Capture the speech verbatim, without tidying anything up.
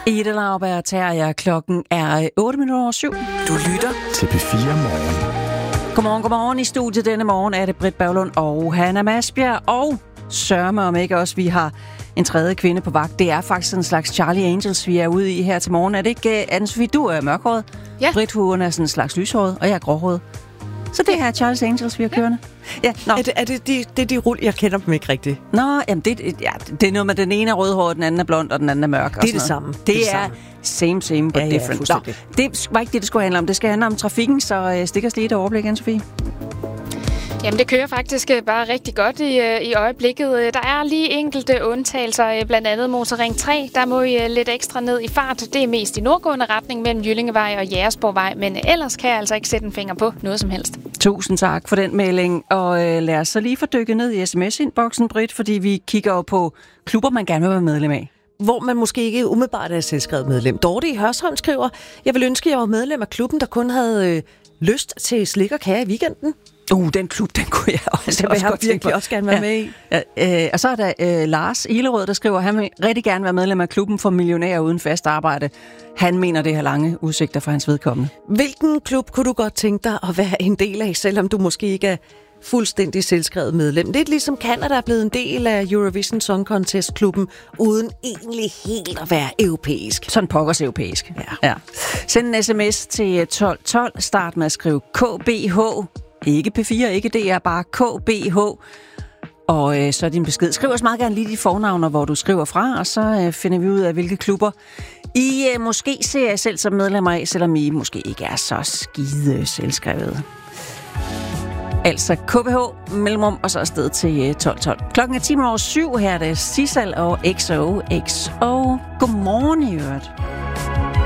Ida Lauberg tager jeg. Klokken er otte minutter over syv. Du lytter til P fire Morgen. Godmorgen, godmorgen. I studiet denne morgen er det Britt Berglund og Hanna Masbjerg. Og sørme om ikke også, vi har en tredje kvinde på vagt. Det er faktisk en slags Charlie Angels, vi er ude i her til morgen. Er det ikke, Anne-Sophie, du er mørkhåret? Ja. Britt, hun er sådan en slags lyshåret, og jeg er gråhåret. Så det her er Charlie Angels, vi har kørende. Ja, nå. Er det, er det, de, det er de rull, jeg kender dem ikke rigtigt? Nå, jamen det, ja, det er noget med, den ene er rødhåret, den anden er blond, og den anden er mørk. Det er det samme. Det, det er same, same, but ja, different. Ja, nå, det var ikke det, det skulle handle om. Det skal handle om trafikken, så uh, stik os lige et overblik, Anne-Sophie. Jamen, det kører faktisk bare rigtig godt i, i øjeblikket. Der er lige enkelte undtagelser, blandt andet Motorring tre. Der må I lidt ekstra ned i fart. Det er mest i nordgående retning mellem Jyllingevej og Jægersborgvej, men ellers kan jeg altså ikke sætte en finger på noget som helst. Tusind tak for den melding, og øh, lad os så lige få dykket ned i sms-indboksen, Britt, fordi vi kigger jo på klubber, man gerne vil være medlem af. Hvor man måske ikke umiddelbart er selvskrevet medlem. Dorte i Hørsholm skriver, jeg vil ønske, at jeg var medlem af klubben, der kun havde øh, lyst til slik og kage i weekenden. Uh, den klub, den kunne jeg også, det vil jeg virkelig også gerne være ja. med i. Ja, øh, og så er der øh, Lars Ilerød, der skriver, at han vil rigtig gerne være medlem af klubben for millionærer uden fast arbejde. Han mener, det har lange udsigter for hans vedkommende. Hvilken klub kunne du godt tænke dig at være en del af, selvom du måske ikke er fuldstændig selvskrevet medlem? Lidt ligesom Canada er blevet en del af Eurovision Song Contest-klubben, uden egentlig helt at være europæisk. Sådan pokkers europæisk. Ja. Ja. Send en sms til tolv tolv. Start med at skrive K B H. Ikke P fire, ikke det er bare K B H. Og øh, så er din besked. Skriv os meget gerne lige de fornavner, hvor du skriver fra, og så øh, finder vi ud af, hvilke klubber I øh, måske ser jer selv som medlemmer af, selvom I måske ikke er så skide selvskrevet. Altså K B H, mellemrum, og så afsted til tolv tolv. Klokken er ti over syv, her er det Sissal og X O X O. Godmorgen i øvrigt.